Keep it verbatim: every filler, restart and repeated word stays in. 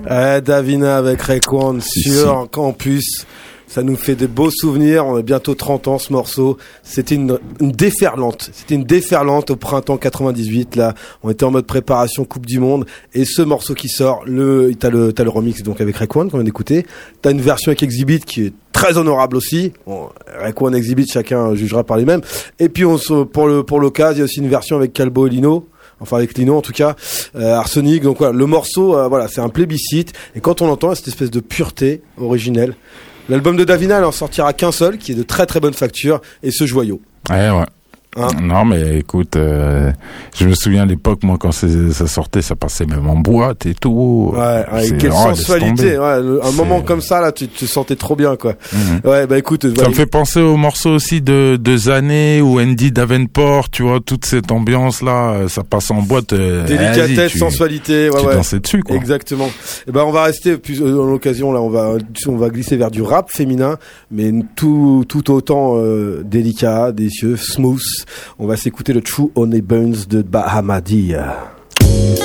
Euh, Davina avec Raekwon sur si. Campus. Ça nous fait de beaux souvenirs. On a bientôt trente ans, ce morceau. C'était une, une déferlante. C'était une déferlante au printemps quatre-vingt-dix-huit, là. On était en mode préparation Coupe du Monde. Et ce morceau qui sort, le, t'as le, t'as le remix, donc, avec Raekwon, qu'on vient d'écouter. T'as une version avec Exhibit qui est très honorable aussi. Bon, Raekwon, Exhibit, chacun jugera par lui-même. Et puis, on se, pour le, pour l'occasion, il y a aussi une version avec Calbo et Lino. Enfin, avec Lino, en tout cas. Euh, Arsenic. Donc, voilà. Le morceau, euh, voilà, c'est un plébiscite. Et quand on l'entend, cette espèce de pureté originelle. L'album de Davina, il en sortira qu'un seul, qui est de très très bonne facture, et ce joyau. Ouais, ouais. Hein? Non, mais écoute, euh, je me souviens à l'époque, moi, quand c'est, ça sortait, ça passait même en boîte et tout. Ouais, ouais, quelle oh, sensualité. Ouais, le, un c'est... moment comme ça, là, tu te sentais trop bien, quoi. Mm-hmm. Ouais, bah écoute. Ça bah, me fait penser au morceau aussi de, de Zané ou Andy Davenport, tu vois, toute cette ambiance-là, ça passe en boîte. Euh, Délicatesse, tu, sensualité, ouais, tu ouais. dansais dessus, quoi. Exactement. Et ben, bah, on va rester, plus, dans l'occasion, là, on va, on va glisser vers du rap féminin, mais tout, tout autant, euh, délicat, délicieux, smooth. On va s'écouter le True Honey Buns de Bahamadia.